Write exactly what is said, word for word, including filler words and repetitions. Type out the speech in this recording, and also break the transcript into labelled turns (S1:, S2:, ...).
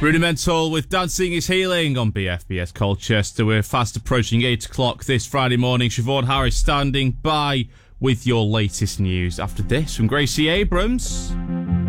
S1: Rudimental with Dancing is Healing on B F B S Colchester. We're fast approaching eight o'clock this Friday morning. Siobhan Harris standing by with your latest news after this from Gracie Abrams.